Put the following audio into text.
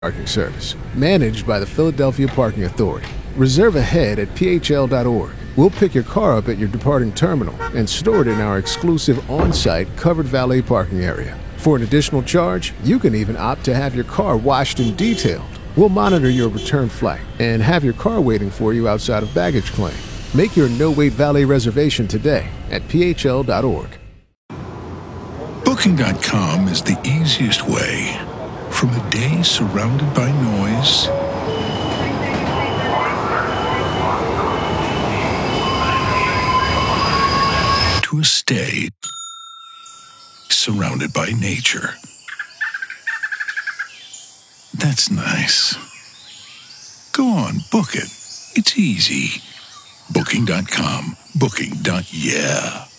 Parking service, managed by the Philadelphia Parking Authority. Reserve ahead at phl.org. We'll pick your car up at your departing terminal and store it in our exclusive on-site covered valet parking area. For an additional charge, you can even opt to have your car washed and detailed. We'll monitor your return flight and have your car waiting for you outside of baggage claim. Make your no-wait valet reservation today at phl.org. Booking.com is the easiest way. From a day surrounded by noise to a stay surrounded by nature. That's nice. Go on, book it. It's easy. Booking.com. Booking.yeah.